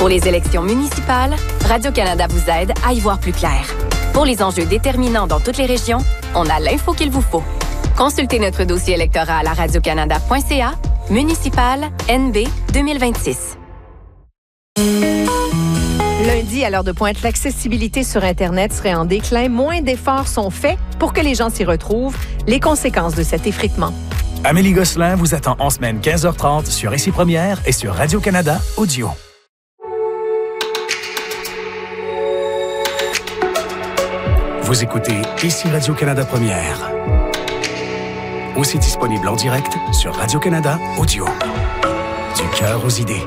Pour les élections municipales, Radio-Canada vous aide à y voir plus clair. Pour les enjeux déterminants dans toutes les régions, on a l'info qu'il vous faut. Consultez notre dossier électoral à radiocanada.ca, municipal NB 2026. Lundi, à l'heure de pointe, l'accessibilité sur Internet serait en déclin. Moins d'efforts sont faits pour que les gens s'y retrouvent. Les conséquences de cet effritement. Amélie Gosselin vous attend en semaine 15h30 sur Ici Première et sur Radio-Canada Audio. Vous écoutez Ici Radio-Canada Première. Aussi disponible en direct sur Radio-Canada Audio. Du cœur aux idées.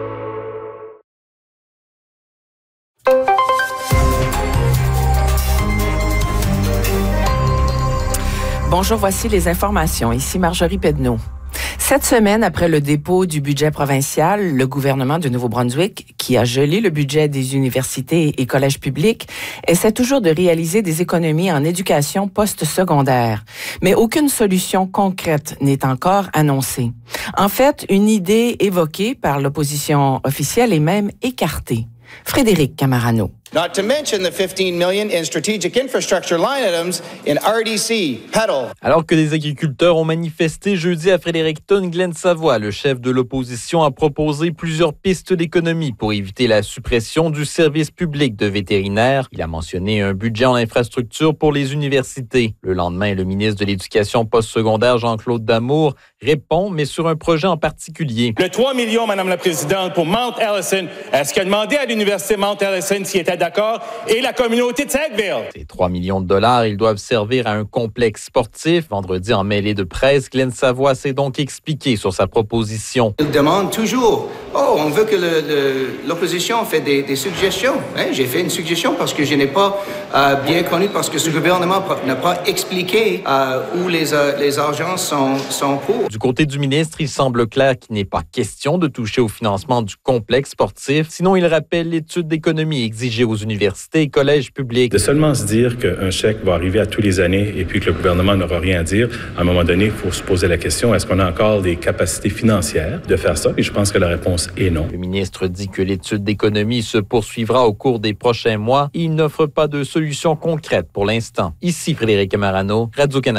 Bonjour, voici les informations. Ici Marjorie Pedneau. Cette semaine, après le dépôt du budget provincial, le gouvernement du Nouveau-Brunswick, qui a gelé le budget des universités et collèges publics, essaie toujours de réaliser des économies en éducation post-secondaire. Mais aucune solution concrète n'est encore annoncée. En fait, une idée évoquée par l'opposition officielle est même écartée. Frédéric Camarano. Not to mention the $15 million in strategic infrastructure line items in RDC, Petal. Alors que les agriculteurs ont manifesté jeudi à Fredericton, Glenn Savoie, le chef de l'opposition, a proposé plusieurs pistes d'économie pour éviter la suppression du service public de vétérinaire. Il a mentionné un budget en infrastructure pour les universités. Le lendemain, le ministre de l'Éducation postsecondaire, Jean-Claude Damour, répond, mais sur un projet en particulier. Le 3 millions, Madame la Présidente, pour Mount Allison, est-ce qu'il a demandé à l'Université Mount Allison s'il était d'accord, et la communauté de Sackville? Ces 3 millions de dollars, ils doivent servir à un complexe sportif. Vendredi, en mêlée de presse, Glenn Savoie s'est donc expliqué sur sa proposition. Il demande toujours, on veut que l'opposition fait des suggestions. J'ai fait une suggestion parce que je n'ai pas bien connu, parce que ce gouvernement n'a pas expliqué où les argents sont pour. Du côté du ministre, il semble clair qu'il n'est pas question de toucher au financement du complexe sportif. Sinon, il rappelle l'étude d'économie exigée aux universités et collèges publics. De seulement se dire qu'un chèque va arriver à tous les années et puis que le gouvernement n'aura rien à dire, à un moment donné, il faut se poser la question, est-ce qu'on a encore des capacités financières de faire ça? Et je pense que la réponse est non. Le ministre dit que l'étude d'économie se poursuivra au cours des prochains mois. Il n'offre pas de solution concrète pour l'instant. Ici Frédéric Camarano, Radio-Canada.